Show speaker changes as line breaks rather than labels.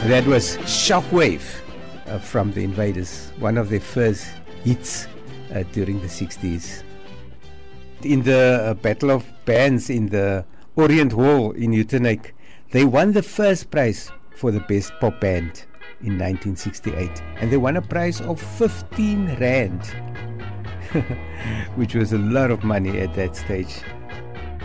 That was Shockwave from the Invaders, one of their first hits during the 60s. In the Battle of Bands in the Orient Hall in Uitenhage, they won the first prize for the best pop band in 1968, and they won a prize of 15 Rand, which was a lot of money at that stage.